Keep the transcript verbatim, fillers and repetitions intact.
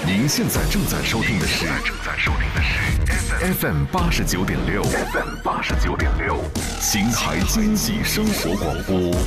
您现在正在收听的是正在收听的是 F M 八十九点六 F M 八十九点六，秦淮经济生活广播。